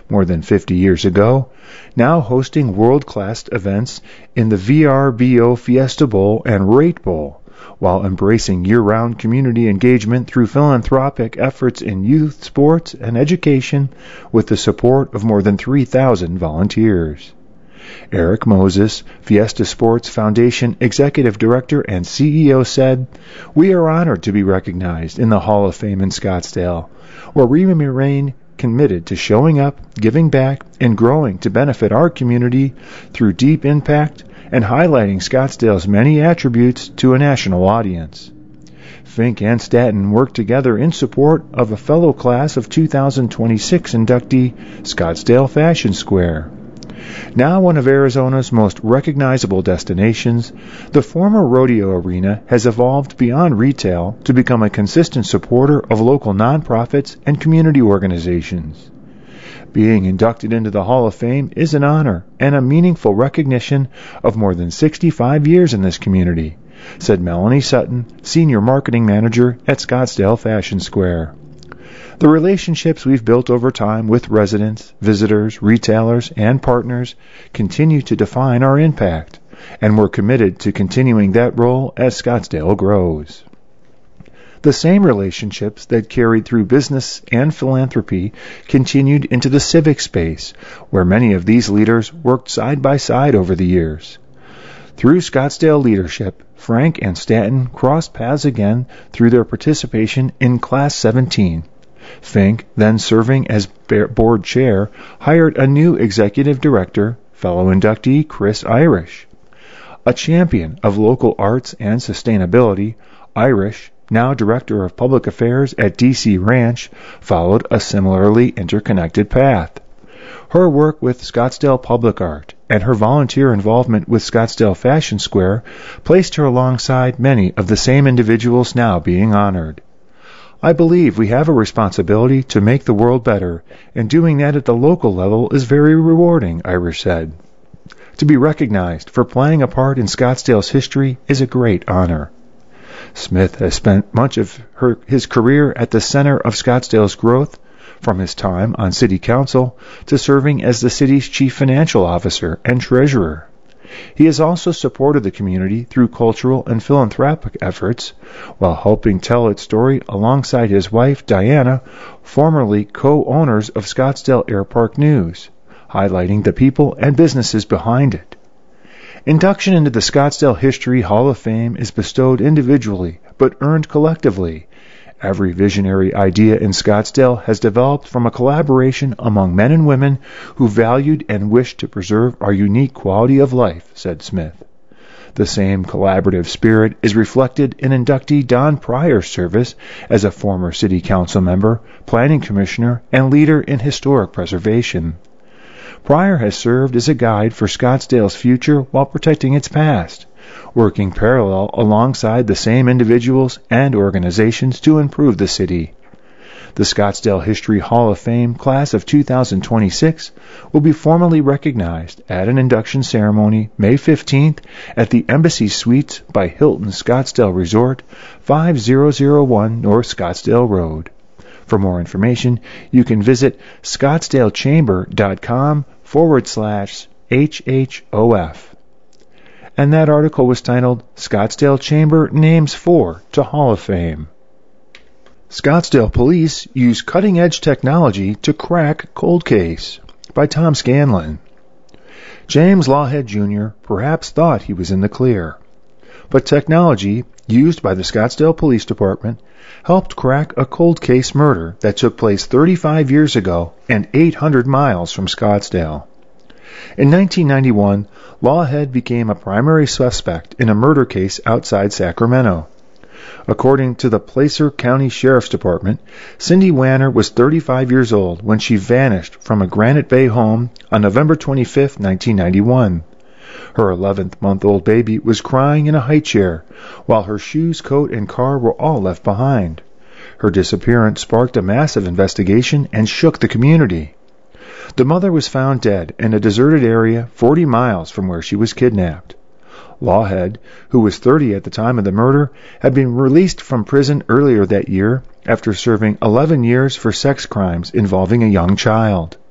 more than 50 years ago, now hosting world-class events in the VRBO Fiesta Bowl and Rate Bowl, while embracing year-round community engagement through philanthropic efforts in youth sports and education with the support of more than 3,000 volunteers. Eric Moses, Fiesta Sports Foundation Executive Director and CEO, said, "We are honored to be recognized in the Hall of Fame in Scottsdale, where we remain committed to showing up, giving back, and growing to benefit our community through deep impact and highlighting Scottsdale's many attributes to a national audience." Fink and Staton worked together in support of a fellow class of 2026 inductee, Scottsdale Fashion Square. Now one of Arizona's most recognizable destinations, the former rodeo arena has evolved beyond retail to become a consistent supporter of local nonprofits and community organizations. Being inducted into the Hall of Fame is an honor and a meaningful recognition of more than 65 years in this community, said Melanie Sutton, Senior Marketing Manager at Scottsdale Fashion Square. The relationships we've built over time with residents, visitors, retailers, and partners continue to define our impact, and we're committed to continuing that role as Scottsdale grows. The same relationships that carried through business and philanthropy continued into the civic space, where many of these leaders worked side by side over the years. Through Scottsdale leadership, Frank and Staton crossed paths again through their participation in Class 17. Fink, then serving as board chair, hired a new executive director, fellow inductee Chris Irish. A champion of local arts and sustainability, Irish, now Director of Public Affairs at DC Ranch, followed a similarly interconnected path. Her work with Scottsdale Public Art and her volunteer involvement with Scottsdale Fashion Square placed her alongside many of the same individuals now being honored. "I believe we have a responsibility to make the world better, and doing that at the local level is very rewarding," Irish said. "To be recognized for playing a part in Scottsdale's history is a great honor." Smith has spent much of his career at the center of Scottsdale's growth, from his time on City Council to serving as the city's chief financial officer and treasurer. He has also supported the community through cultural and philanthropic efforts, while helping tell its story alongside his wife, Diana, formerly co-owners of Scottsdale Air Park News, highlighting the people and businesses behind it. Induction into the Scottsdale History Hall of Fame is bestowed individually, but earned collectively. Every visionary idea in Scottsdale has developed from a collaboration among men and women who valued and wished to preserve our unique quality of life, said Smith. The same collaborative spirit is reflected in inductee Don Pryor's service as a former city council member, planning commissioner, and leader in historic preservation. Pryor has served as a guide for Scottsdale's future while protecting its past, working parallel alongside the same individuals and organizations to improve the city. The Scottsdale History Hall of Fame class of 2026 will be formally recognized at an induction ceremony May 15th at the Embassy Suites by Hilton Scottsdale Resort, 5001 North Scottsdale Road. For more information, you can visit scottsdalechamber.com/HHOF. And that article was titled, Scottsdale Chamber Names 4 to Hall of Fame. Scottsdale Police Use Cutting-Edge Technology to Crack Cold Case by Tom Scanlon. James Lawhead Jr. perhaps thought he was in the clear, but technology used by the Scottsdale Police Department helped crack a cold case murder that took place 35 years ago and 800 miles from Scottsdale. In 1991, Lawhead became a primary suspect in a murder case outside Sacramento. According to the Placer County Sheriff's Department, Cindy Wanner was 35 years old when she vanished from a Granite Bay home on November 25, 1991. Her 11-month-old baby was crying in a high chair, while her shoes, coat, and car were all left behind. Her disappearance sparked a massive investigation and shook the community. The mother was found dead in a deserted area 40 miles from where she was kidnapped. Lawhead, who was 30 at the time of the murder, had been released from prison earlier that year after serving 11 years for sex crimes involving a young child.